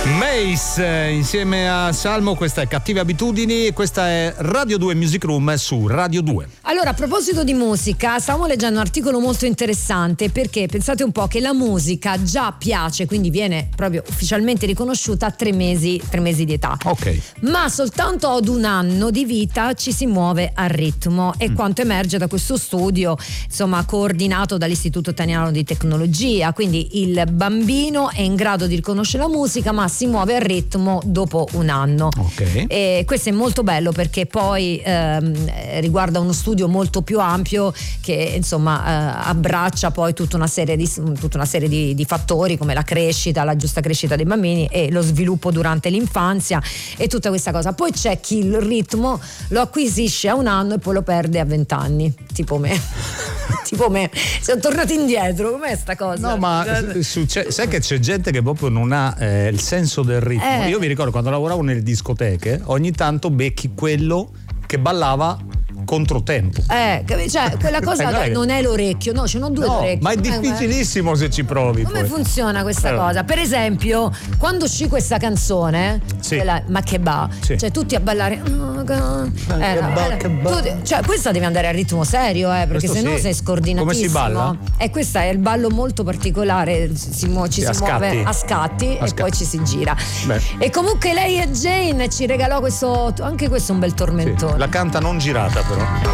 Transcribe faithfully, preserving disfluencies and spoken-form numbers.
Mace insieme a Salmo, questa è Cattive Abitudini e questa è Radio due Music Room su Radio due. Allora, a proposito di musica, stavamo leggendo un articolo molto interessante, perché pensate un po' che la musica già piace, quindi viene proprio ufficialmente riconosciuta a tre mesi, tre mesi di età. Ok. Ma soltanto ad un anno di vita ci si muove al ritmo, e mm. quanto emerge da questo studio, insomma, coordinato dall'Istituto Italiano di Tecnologia. Quindi il bambino è in grado di riconoscere la musica, ma si muove al ritmo dopo un anno. Okay. E questo è molto bello, perché poi ehm, riguarda uno studio molto più ampio che insomma eh, abbraccia poi tutta una serie di tutta una serie di, di fattori, come la crescita, la giusta crescita dei bambini e lo sviluppo durante l'infanzia e tutta questa cosa. Poi c'è chi il ritmo lo acquisisce a un anno e poi lo perde a vent'anni, tipo me. Tipo me, siamo tornati indietro, com'è sta cosa? No, ma succe- sai che c'è gente che proprio non ha eh, il senso del ritmo. Eh. Io mi ricordo quando lavoravo nelle discoteche, ogni tanto becchi quello che ballava controtempo. Eh, cioè quella cosa Eh, non è l'orecchio, no, ce n'ho due no, orecchie. ma è difficilissimo se ci provi. Come poi. funziona questa Eh. cosa? Per esempio, quando uscì questa canzone, Sì. quella Ma che ba, Sì. cioè tutti a ballare. Oh, God. Ma Eh, che no, ba, eh, che ba. tutti- cioè questa deve andare a ritmo serio, eh, perché Questo se no sì. sei scordinatissimo. Come si balla? E questo è il ballo molto particolare, si muo- ci Sì, si a muove scatti. a scatti A e scatti. poi ci si gira. Beh. E comunque lei e Jane ci regalò questo, anche questo è un bel Sì, tormentone. la canta non girata però.